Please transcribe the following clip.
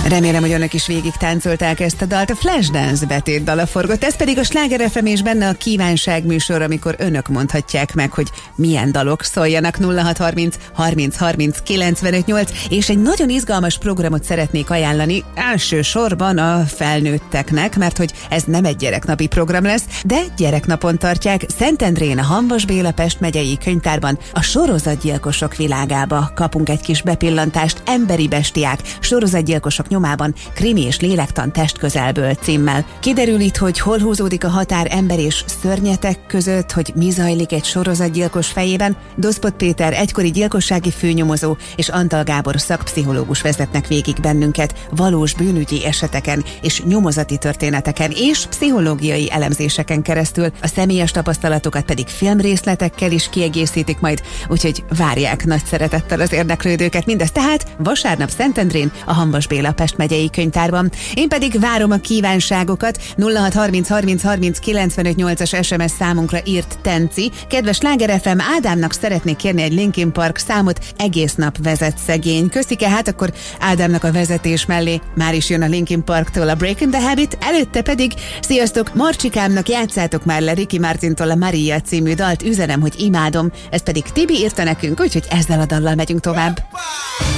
Remélem, hogy önök is végig táncolták ezt a dalt. A Flashdance betétdala forgott, ez pedig a Sláger FM és benne a kívánság műsor, amikor önök mondhatják meg, hogy milyen dalok szóljanak. 0630 30 30 95 8, és egy nagyon izgalmas programot szeretnék ajánlani, elsősorban a felnőtteknek, mert hogy ez nem egy gyereknapi program lesz, de gyereknapon tartják Szentendrén, a Hamvas Béla Pest megyei könyvtárban a sorozatgyilkosok világába. Kapunk egy kis bepillantást, Emberi bestiák, sorozatgyilkosok nyomában, krimi és lélektan testközelből címmel. Kiderül itt, hogy hol húzódik a határ ember és szörnyetek között, hogy mi zajlik egy sorozatgyilkos fejében. Doszpot Péter, egykori gyilkossági főnyomozó, és Antal Gábor szakpszichológus vezetnek végig bennünket valós bűnügyi eseteken és nyomozati történeteken és pszichológiai elemzéseken keresztül, a személyes tapasztalatokat pedig filmrészletekkel is kiegészítik majd, úgyhogy várják nagy szeretettel az érdeklődőket. Mindez tehát vasárnap Szentendrén, a Hamvas Béla Pest megyei könyvtárban. Én pedig várom a kívánságokat. 0630 30 30 95 8-as SMS számunkra írt Tenci. Kedves Sláger FM, Ádámnak szeretnék kérni egy Linkin Park számot, egész nap vezet szegény. Köszike, hát akkor Ádámnak a vezetés mellé már is jön a Linkin Parktól a Breaking the Habit, előtte pedig sziasztok, Marcsikámnak játszátok már le Ricky Martintól a Maria című dalt, üzenem, hogy imádom. Ez pedig Tibi írta nekünk, úgyhogy ezzel a dallal megyünk tovább.